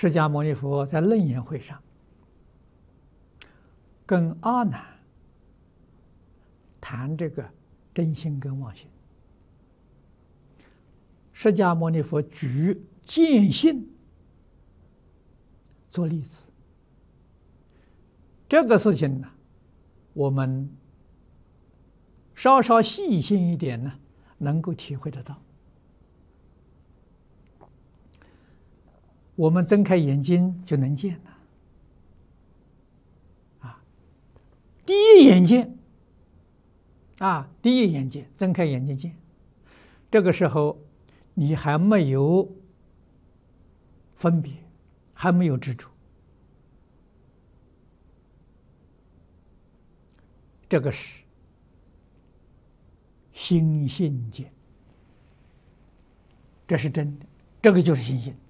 释迦牟尼佛在楞严会上跟阿难谈这个真心跟妄心。释迦牟尼佛举见性做例子，这个事情呢，我们稍稍细心一点呢，能够体会得到。我们睁开眼睛就能见了，第一眼见，第一眼见，睁开眼睛见。这个时候你还没有分别，还没有执着，这个是心性见，这是真的，这个就是心性。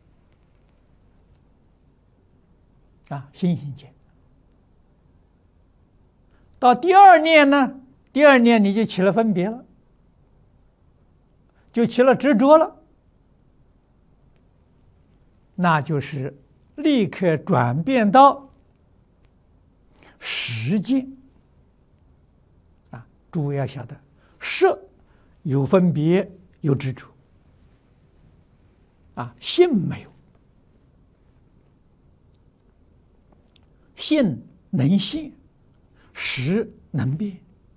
心性见。到第二念呢，第二念你就起了分别了，就起了执着了，那就是立刻转变到实见。诸位要晓得，色有分别有执着，性没有。性能现，识能变。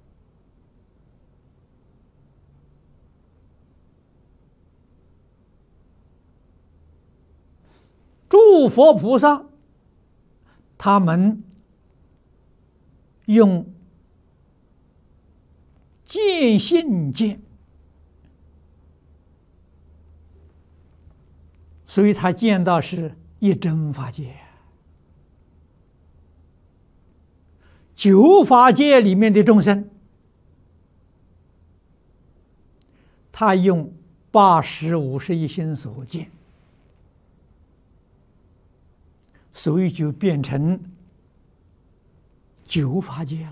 诸佛菩萨，他们用见性见，所以他见到是一真法界。九法界里面的众生，他用80、51心所见，所以就变成九法界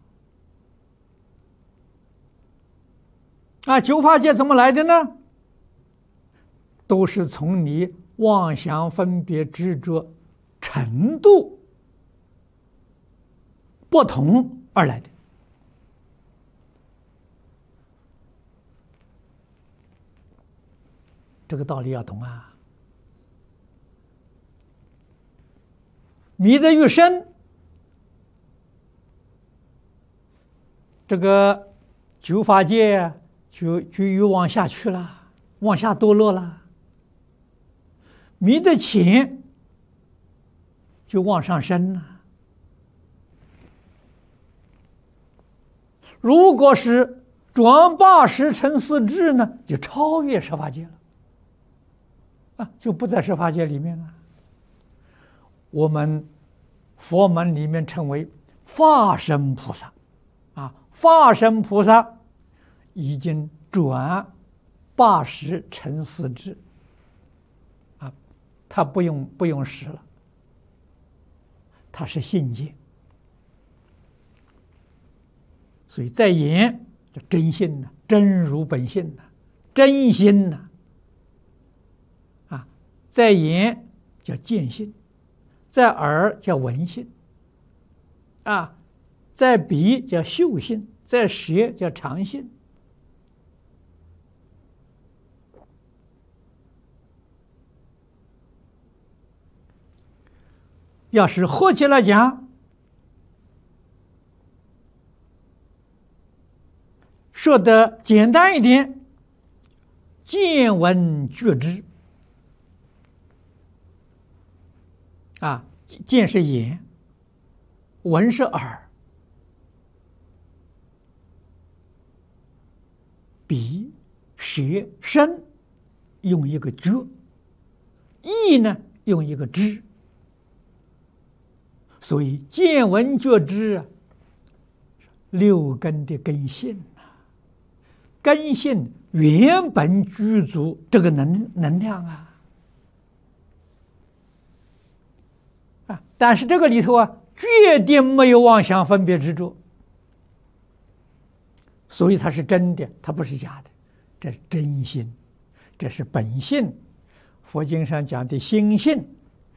了。九法界怎么来的呢？都是从你妄想分别执着程度不同而来的。这个道理要懂啊！迷得越深，这个九法界就越往下去了，往下堕落了；迷得浅，就往上升了。如果是转80成4智呢，就超越十法界了，就不在十法界里面了。我们佛门里面称为法身菩萨，法身菩萨已经转80成4智，他不用识了，他是性界。所以在眼叫真性呢，真如本性呢，真心呢，在眼叫见性，在耳叫闻性，在鼻叫嗅性，在舌叫尝性。要是合起来讲，说的简单一点，见闻觉知，见是眼，闻是耳，鼻、舌、身用一个觉，意呢用一个知。所以见闻觉知六根的根性，根性原本具足这个能量但是这个里头决定没有妄想分别执着，所以它是真的，它不是假的，这是真心，这是本性。佛经上讲的心性